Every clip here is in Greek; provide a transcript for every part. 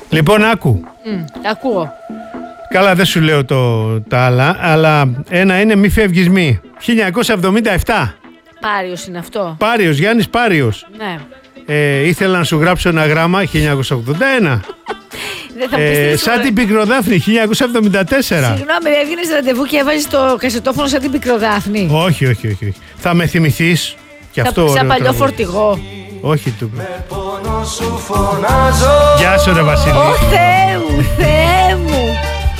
Λοιπόν, άκου. Ακούω. Καλά, δεν σου λέω τα άλλα, αλλά ένα είναι μη φεύγεις μη. 1977. Πάριος είναι αυτό. Πάριος, Γιάννης Πάριος. Ναι. Ήθελα να σου γράψω ένα γράμμα, 1981. Δεν θα πεις σαν την Πικροδάφνη, 1974. Συγγνώμη, έβγαινες ραντεβού και έβαζες το κασετόφωνο σαν την Πικροδάφνη. Όχι. Θα με θυμηθείς. Και αυτό σαν παλιό φορτηγό. Όχι του. Γεια σου ρε Βασίλη. Ω Θεέ μου, Θεέ μου.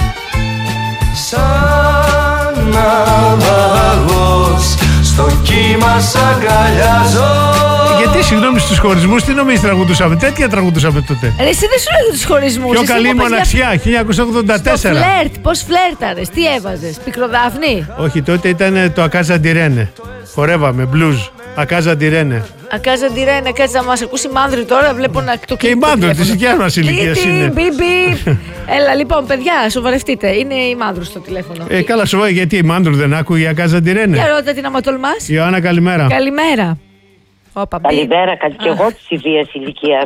Σαν ναυαγός στο κύμα σ' αγκαλιάζω. Γιατί συγγνώμη στους χωρισμούς, τι νομίζεις τραγουδούσαμε? Τέτοια τραγουδούσαμε τότε. Εσύ δεν σου λέγει τους χωρισμούς. Πιο καλή μοναξιά, 1984. Φλερτ, πώς φλερταρες, τι έβαζες, Πικροδάφνη? Όχι, τότε ήταν το Ακάζα Ντιρένε. Χορεύαμε, blues. Ακάζα Ντιρένε. Ακάζα Ντιρένε, κάτσε να μας ακούσει η Μάνδρη τώρα. Βλέπω να το Και η Μάνδρη της δικιάς μας ηλικίας είναι. Έλα λοιπόν, παιδιά, σοβαρευτείτε. Είναι η Μάνδρου στο τηλέφωνο. Καλά, σοβαρά, γιατί η Μάνδρου δεν άκουγε η Ακάζα Ντιρένε? Για ρώτα την άμα τολμάς. Ιωάννα, καλημέρα. Καλημέρα. Καλημέρα, και εγώ της ιδίας ηλικίας.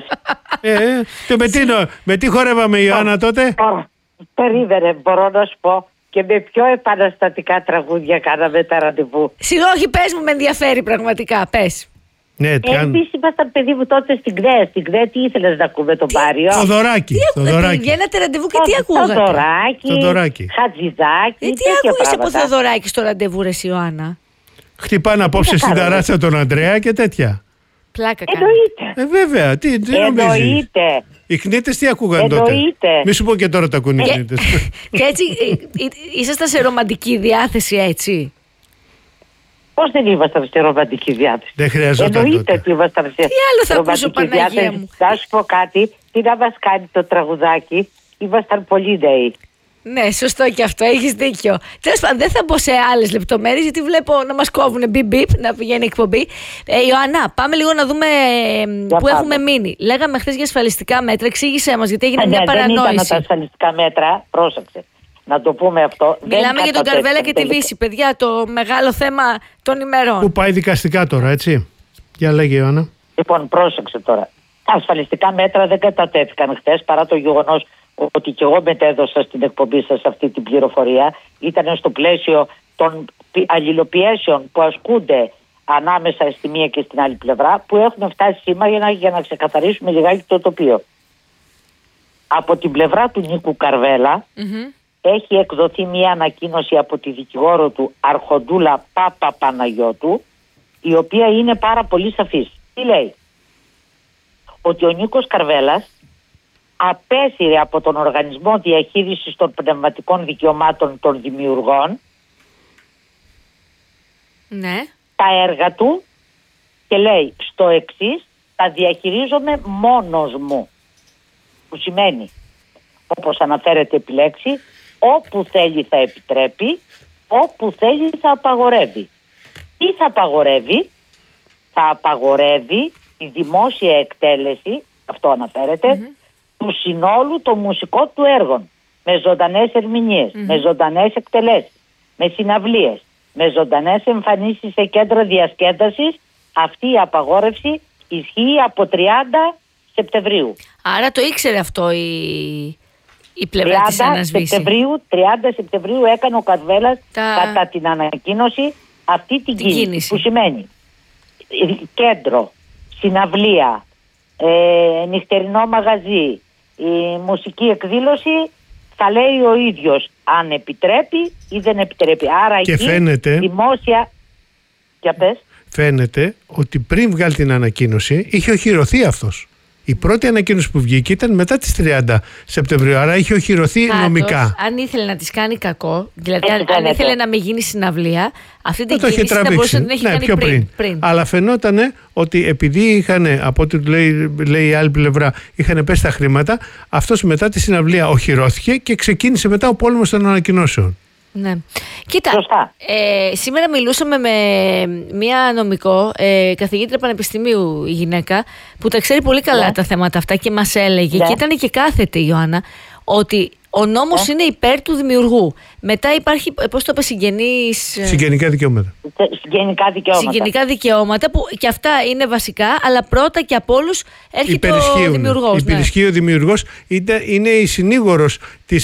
Με τι χορεύαμε, Ιωάννα, τότε? Περίμενε, μπορώ να σου πω. Και με πιο επαναστατικά τραγούδια κάναμε τα ραντεβού. Όχι, πες μου, με ενδιαφέρει πραγματικά, πες. Ναι, εμείς ήμασταν, παιδί μου, τότε στην ΚΔΕ. Στην ΚΔΕ τι ήθελες να ακούμε, τον Πάριο? Θοδωράκη. Βγαίνατε ραντεβού και τι ακούγατε? Θοδωράκη, Χατζηδάκη. Τι ακούγες από Θοδωράκη στο ραντεβού, ρε Ιωάννα? Χτυπάνε απόψε στην ταράτσα τον Ανδρέα και τέτοια. Πλάκα κάνει. Εννοείται. Βέβαια, τι νομίζεις? Εννοείται. Οι κνήτες τι ακούγαν τότε? Μη σου πω και τώρα τα ακούνε οι κνήτες. Και έτσι, ήσασταν σε ρομαντική διάθεση έτσι? Πώς δεν ήμασταν σε ρομαντική διάθεση? Δεν χρειαζόταν. Εννοείται ότι ήμασταν σε ρομαντική διάθεση. Θα σου πω κάτι, τι να μας κάνει το τραγουδάκι, ήμασταν πολύ νέοι. Ναι, σωστό και αυτό, έχεις δίκιο. Τέλος πάντων, δεν θα μπω σε άλλες λεπτομέρειες, γιατί βλέπω να μας κόβουνε μπιπ, να πηγαίνει η εκπομπή. Ιωάννα, πάμε λίγο να δούμε πού έχουμε μείνει. Λέγαμε χθες για ασφαλιστικά μέτρα, εξήγησέ μας, γιατί έγινε μια παρανόηση. Δεν ήταν τα ασφαλιστικά μέτρα, πρόσεξε. Να το πούμε αυτό. Μιλάμε για τον Καρβέλα και τη Βύση, παιδιά, το μεγάλο θέμα των ημερών. Πού πάει δικαστικά τώρα, έτσι? Για λέγε, Ιωάννα. Λοιπόν, πρόσεξε τώρα. Τα ασφαλιστικά μέτρα δεν κατατέθηκαν χθες, παρά το γεγονός ότι και εγώ μετέδωσα στην εκπομπή σας αυτή την πληροφορία. Ήταν στο πλαίσιο των αλληλοπιέσεων που ασκούνται ανάμεσα στη μία και στην άλλη πλευρά, που έχουμε φτάσει σήμερα για να ξεκαθαρίσουμε λιγάκι το τοπίο. Από την πλευρά του Νίκου Καρβέλα έχει εκδοθεί μια ανακοίνωση από τη δικηγόρο του Αρχοντούλα Παπαπαναγιώτου, η οποία είναι πάρα πολύ σαφής. Τι λέει? Ότι ο Νίκος Καρβέλας απέσυρε από τον Οργανισμό Διαχείρισης των Πνευματικών Δικαιωμάτων των Δημιουργών τα έργα του και λέει στο εξής: τα διαχειρίζομαι μόνος μου. Που σημαίνει, όπως αναφέρεται επί λέξη, όπου θέλει θα επιτρέπει, όπου θέλει θα απαγορεύει. Τι θα απαγορεύει? Θα απαγορεύει τη δημόσια εκτέλεση, αυτό αναφέρεται, του συνόλου των μουσικών του έργων, με ζωντανές ερμηνείες, με ζωντανές εκτελέσεις, με συναυλίες, με ζωντανές εμφανίσεις σε κέντρα διασκέδασης. Αυτή η απαγόρευση ισχύει από 30 Σεπτεμβρίου. Άρα το ήξερε αυτό η πλευρά της Ανασβήση. 30 Σεπτεμβρίου έκανε ο Καρβέλας κατά την ανακοίνωση αυτή την κίνηση. Που σημαίνει κέντρο, συναυλία, νυχτερινό μαγαζί, η μουσική εκδήλωση, θα λέει ο ίδιος αν επιτρέπει ή δεν επιτρέπει. Άρα και εκεί φαίνεται, δημόσια... Για πες. Φαίνεται ότι πριν βγάλει την ανακοίνωση είχε οχυρωθεί αυτός. Η πρώτη ανακοίνωση που βγήκε ήταν μετά τις 30 Σεπτεμβρίου, άρα είχε οχυρωθεί νομικά. Αν ήθελε να της κάνει κακό, δηλαδή αν ήθελε να μην γίνει συναυλία, αυτή την κίνηση θα μπορούσε να την έχει κάνει πιο πριν. Αλλά φαινόταν ότι επειδή είχαν, από ό,τι λέει η άλλη πλευρά, είχαν πέσει τα χρήματα, αυτός μετά τη συναυλία οχυρώθηκε και ξεκίνησε μετά ο πόλεμος των ανακοινώσεων. Ναι. Κοίτα, σήμερα μιλούσαμε με μία νομικό, καθηγήτρια πανεπιστημίου η γυναίκα, που τα ξέρει πολύ καλά τα θέματα αυτά και μας έλεγε, και ήταν και κάθετη η Ιωάννα, ότι Ο νόμος είναι υπέρ του δημιουργού. Μετά υπάρχει, πώς το είπε, συγγενικά δικαιώματα. Συγγενικά δικαιώματα που και αυτά είναι βασικά, αλλά πρώτα και από όλους έρχεται ο δημιουργός. Υπερισχύει ο δημιουργός, είναι η συνήγορος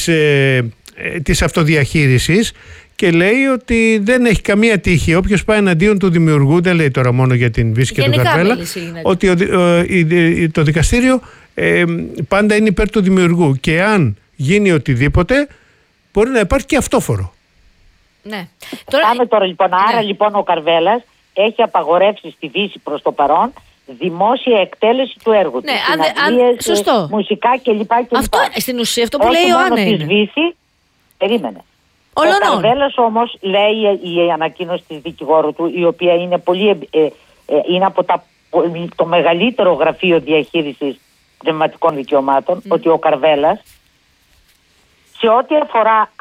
της αυτοδιαχείρισης και λέει ότι δεν έχει καμία τύχη. Όποιος πάει εναντίον του δημιουργού, δεν λέει τώρα μόνο για την Βύση και τον Καρβέλα, ότι το δικαστήριο πάντα είναι υπέρ του δημιουργού και αν γίνει οτιδήποτε μπορεί να υπάρχει και αυτόφορο. Ναι. Πάμε τώρα λοιπόν. Άρα λοιπόν ο Καρβέλας έχει απαγορεύσει στη Βύση προς το παρόν δημόσια εκτέλεση του έργου του. Σωστό. Μουσικά κλπ. Αυτό, στην ουσία αυτό που λέει η Ιωάννα είναι. Βύση, περίμενε. Ο Καρβέλας όμως, λέει η ανακοίνωση της δικηγόρου του, η οποία είναι είναι από το μεγαλύτερο γραφείο διαχείρισης πνευματικών δικαιωμάτων, ότι ο Καρβέλας σε ό,τι αφορά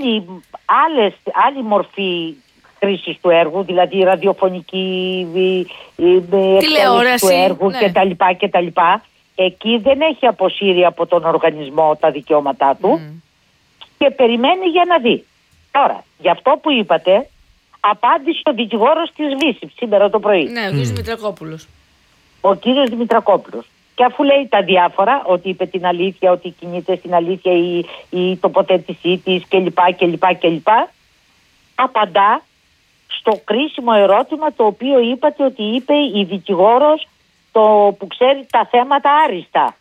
άλλη μορφή χρήσης του έργου, δηλαδή ραδιοφωνική τηλεόραση του έργου κτλ. Εκεί δεν έχει αποσύρει από τον οργανισμό τα δικαιώματά του και περιμένει για να δει. Τώρα, για αυτό που είπατε, απάντησε ο δικηγόρος της Βύση σήμερα το πρωί. Ναι, ο κύριος Δημητρακόπουλος. Ο κύριος Δημητρακόπουλος. Και αφού λέει τα διάφορα, ότι είπε την αλήθεια, ότι κινείται στην αλήθεια η τοποθέτησή της κλπ. Απαντά στο κρίσιμο ερώτημα το οποίο είπατε ότι είπε η δικηγόρος που ξέρει τα θέματα άριστα.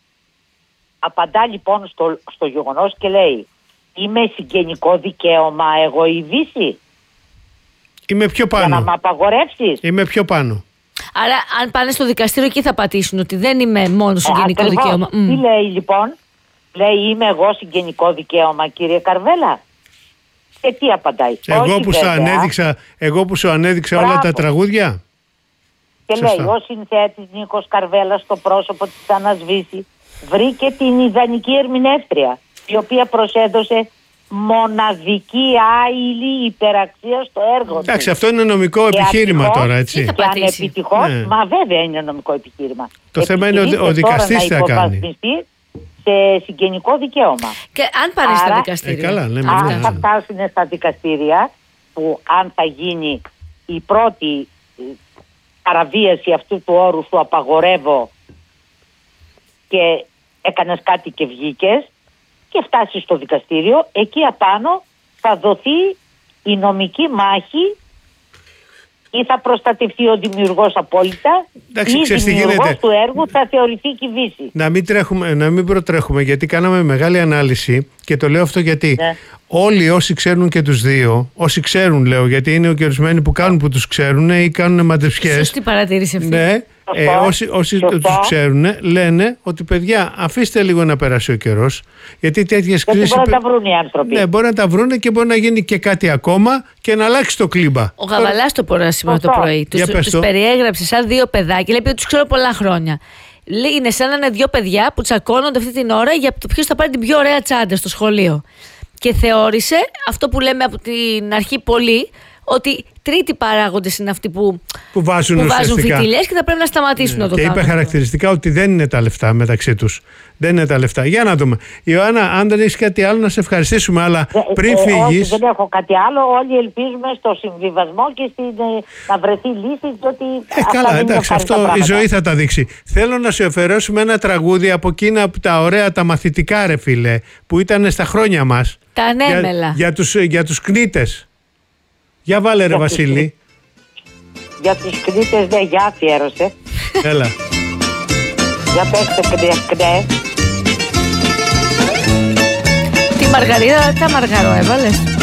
Απαντά λοιπόν στο γεγονός και λέει: είμαι συγγενικό δικαίωμα εγώ η Βύση? Είμαι πιο πάνω. Για να με απαγορεύσεις? Είμαι πιο πάνω. Άρα αν πάνε στο δικαστήριο εκεί θα πατήσουν ότι δεν είμαι μόνο συγγενικό δικαίωμα. Τι λέει λοιπόν? Λέει είμαι εγώ συγγενικό δικαίωμα, κύριε Καρβέλα? Και τι απαντάει? Εγώ που σου ανέδειξα όλα τα τραγούδια. Και σωστά. Λέει ο συνθέτης Νίκος Καρβέλας στο πρόσωπο της Άννας Βύση βρήκε την ιδανική ερμηνεύτρια, η οποία προσέδωσε μοναδική άειλη υπεραξία στο έργο. Εντάξει, αυτό είναι νομικό επιχείρημα τώρα, έτσι. Και ανεπιτυχώς, μα βέβαια είναι νομικό επιχείρημα. Το θέμα είναι ο δικαστής θα κάνει. Σε συγγενικό δικαίωμα. Και αν πάνε στα δικαστήρια. Αν θα φτάσουν στα δικαστήρια, που αν θα γίνει η πρώτη παραβίαση αυτού του όρου, σου απαγορεύω και έκανες κάτι και βγήκες, και φτάσει στο δικαστήριο, εκεί απάνω θα δοθεί η νομική μάχη, ή θα προστατευτεί ο δημιουργός απόλυτα, ή ο δημιουργός του έργου θα θεωρηθεί κυβίση. Να μην προτρέχουμε, γιατί κάναμε μεγάλη ανάλυση και το λέω αυτό γιατί όλοι όσοι ξέρουν και τους δύο, όσοι ξέρουν λέω, γιατί είναι και ορισμένοι που κάνουν που τους ξέρουν ή κάνουν μαντεψιές. Σωστή παρατήρηση αυτή. Ναι. Όσοι τους ξέρουν λένε ότι παιδιά αφήστε λίγο να περάσει ο καιρός, γιατί τέτοιες κρίσεις μπορεί να τα βρουν οι άνθρωποι. Ναι, μπορεί να τα βρουν και μπορεί να γίνει και κάτι ακόμα και να αλλάξει το κλίμα. Ο Γαβαλάς το πορά σήμερα το πρωί τους περιέγραψε σαν δύο παιδάκια, λέει ότι τους ξέρω πολλά χρόνια. Είναι σαν να είναι δύο παιδιά που τσακώνονται αυτή την ώρα για το ποιος θα πάρει την πιο ωραία τσάντα στο σχολείο. Και θεώρησε αυτό που λέμε από την αρχή πολύ, ότι τρίτοι παράγοντες είναι αυτοί που βάζουν φιτιλιές και θα πρέπει να σταματήσουν να το κάνουν. Και είπε χαρακτηριστικά ότι δεν είναι τα λεφτά μεταξύ τους. Δεν είναι τα λεφτά. Για να δούμε. Ιωάννα, αν δεν έχεις κάτι άλλο να σε ευχαριστήσουμε, αλλά πριν φύγεις. Όχι, δεν έχω κάτι άλλο. Όλοι ελπίζουμε στο συμβιβασμό και να βρεθεί λύση. Καλά, εντάξει, αυτό η ζωή θα τα δείξει. Θέλω να σου αφαιρέσουμε ένα τραγούδι από εκείνα από τα ωραία, τα μαθητικά, ρε φίλε, που ήταν στα χρόνια μας. Τα ανέμελα. Για τους κνήτες. Για βάλε ρε Βασίλη. Για τους κνήτες δεν, για αφιέρωσε. Έλα. Για παίξτε κνέ. Τη Μαργαρίδα, τα Μαργαρό έβαλες.